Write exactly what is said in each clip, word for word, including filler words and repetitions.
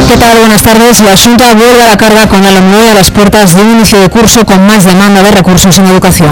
¿Qué tal? Buenas tardes. La Xunta vuelve a la carga con el alumnado a las puertas de un inicio de curso con más demanda de recursos en educación.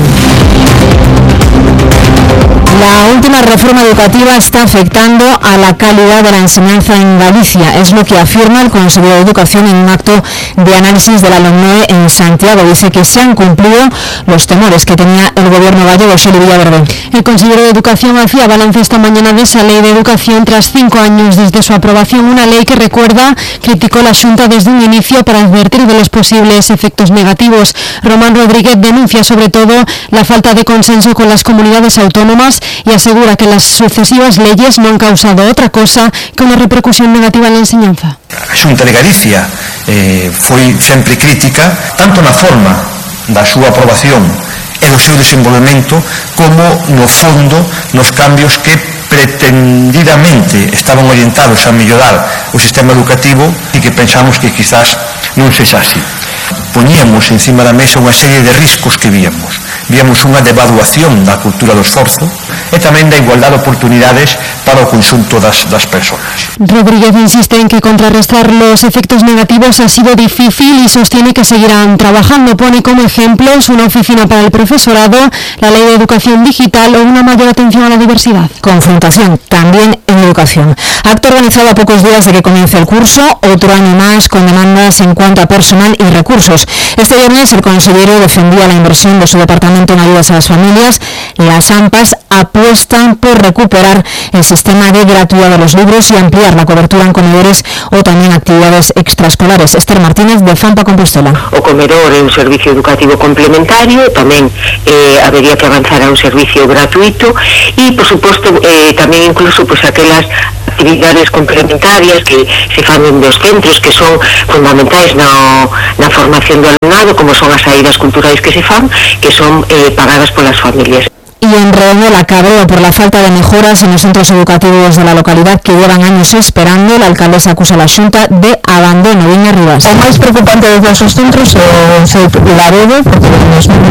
La última reforma educativa está afectando a la calidad de la enseñanza en Galicia, es lo que afirma el consejero de Educación en un acto de análisis del alumnado en Santiago. Dice que se han cumplido los temores que tenía el gobierno gallego. Xeli Villaverde. El consejero de Educación hacía balance esta mañana de esa ley de educación tras cinco años desde su aprobación, una ley que, recuerda, criticó la Xunta desde un inicio para advertir de los posibles efectos negativos. Román Rodríguez denuncia sobre todo la falta de consenso con las comunidades autónomas y asegura que las sucesivas leyes no han causado otra cosa que una repercusión negativa en la enseñanza. A Xunta de Galicia eh, foi sempre crítica tanto na forma da súa aprobación e do seu desenvolvemento como no fondo nos cambios que pretendidamente estaban orientados a mellorar o sistema educativo e que pensamos que quizás non sexa así. Poñíamos encima da mesa unha serie de riscos que víamos. Víamos unha devaluación da cultura do esforzo e tamén da igualdade de oportunidades para o conxunto das, das persoas. Rodríguez insiste en que contrarrestar los efectos negativos ha sido difícil y sostiene que seguirán trabajando. Pone como ejemplos una oficina para el profesorado, la ley de educación digital o una mayor atención a la diversidad. Confrontación también en educación. Acto organizado a pocos días de que comience el curso, otro año más con demandas en cuanto a personal y recursos. Este viernes el consejero defendía la inversión de su departamento en ayudas a las familias. Las AMPAs apuestan por recuperar el sistema de gratuidad de los libros y ampliar la cobertura en comedores o también actividades extraescolares. Esther Martínez, de FAMPA Compostela. O comedor é un servicio educativo complementario, tamén eh, habería que avanzar a un servicio gratuito e, por suposto, eh, tamén incluso pues, aquelas actividades complementarias que se fan dos centros que son fundamentais na, na formación do alumnado, como son as saídas culturais que se fan, que son eh, pagadas polas familias. Y en Redondela, cabreo por la falta de mejoras en los centros educativos de la localidad que llevan años esperando. La alcaldesa acusa a la Xunta de abandono. Viña Rivas. O máis preocupante de todos os centros é o seu Laredo, porque en dos mil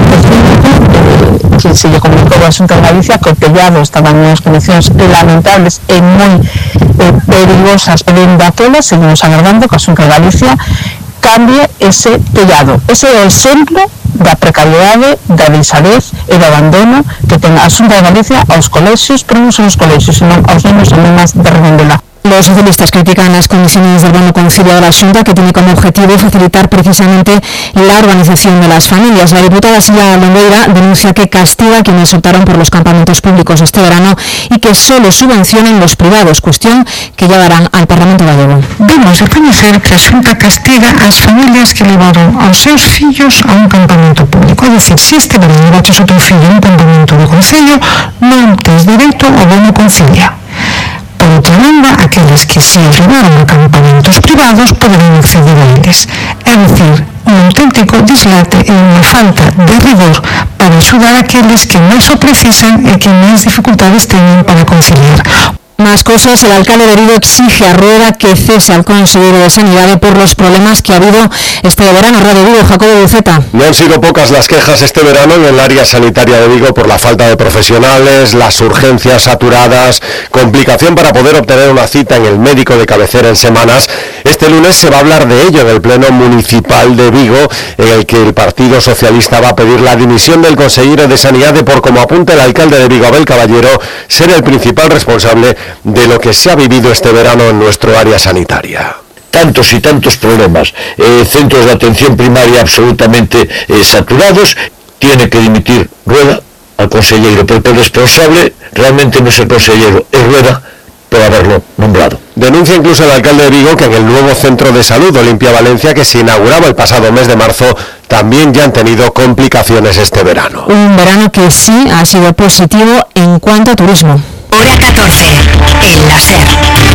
cinco que se lle comunicou a Xunta de Galicia que o tellado estaba en unhas condicións lamentables e moi eh, perigosas. E dende aquela seguimos agardando que a Xunta de Galicia cambie ese tellado. Ese é o exemplo da precariedade, da deixadez e do abandono que ten a Xunta de Galicia aos colexios, pero non son os colexios, senón aos nenos e nenas de Redondela. Los socialistas critican las condiciones del bono conciliado de la Xunta, que tiene como objetivo facilitar precisamente la organización de las familias. La diputada Silvia Longueira denuncia que castiga a quienes optaron por los campamentos públicos este verano y que solo subvencionan los privados, cuestión que llevarán al Parlamento gallego. Vemos de coñecer que a Xunta castiga as familias que levaron aos seus fillos a un campamento público. É dicir, se este verano levaches o teu fillo a un campamento do Concello, non tens dereito ao bono concilia. Por outra banda, aqueles que se levaron a campamentos privados poderán acceder a eles. É dicir, un auténtico dislate e unha falta de rigor para axudar a aqueles que máis o precisan e que máis dificultades teñen para conciliar. Más cosas, el alcalde de Vigo exige a Rueda que cese al consejero de Sanidad por los problemas que ha habido este verano. Radio Vigo, Jacobo Buceta. No han sido pocas las quejas este verano en el área sanitaria de Vigo por la falta de profesionales, las urgencias saturadas, complicación para poder obtener una cita en el médico de cabecera en semanas. Este lunes se va a hablar de ello en el Pleno Municipal de Vigo, en el que el Partido Socialista va a pedir la dimisión del consejero de Sanidad de, por como apunta el alcalde de Vigo, Abel Caballero, ser el principal responsable de lo que se ha vivido este verano en nuestro área sanitaria. Tantos y tantos problemas, eh, centros de atención primaria absolutamente eh, saturados, tiene que dimitir Rueda al consejero, porque el responsable realmente no es el consejero, es Rueda por haberlo nombrado. Denuncia incluso el alcalde de Vigo que en el nuevo centro de salud Olimpia Valencia, que se inauguraba el pasado mes de marzo, también ya han tenido complicaciones este verano. Un verano que sí ha sido positivo en cuanto a turismo. Hora catorce, el láser.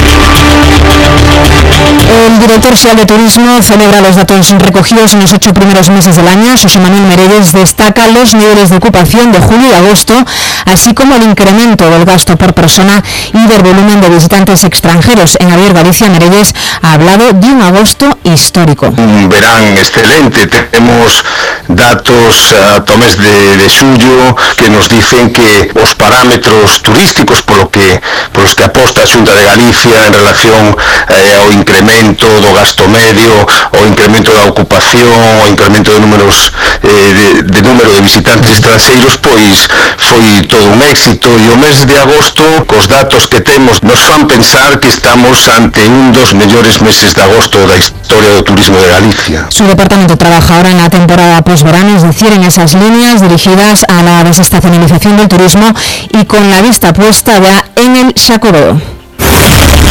El director general de Turismo celebra los datos recogidos en los ocho primeros meses del año. José Manuel Merelles destaca los niveles de ocupación de julio y agosto, así como el incremento del gasto por persona y del volumen de visitantes extranjeros. En Avier Galicia, Merelles ha hablado de un agosto histórico. Un verán excelente, tenemos datos a tomes de, de suyo que nos dicen que los parámetros turísticos por lo que por los que aposta a Xunta de Galicia en relación eh, ao incremento incremento do gasto medio, o incremento da ocupación, o incremento de números eh, de, de número de visitantes estranxeiros, pois foi todo un éxito, e o mes de agosto, cos datos que temos, nos fan pensar que estamos ante un dos mellores meses de agosto da historia do turismo de Galicia. Su departamento trabaja ahora en la temporada posverano, es decir, en esas líneas dirigidas a la desestacionalización del turismo y con la vista puesta ya en el Xacobeo.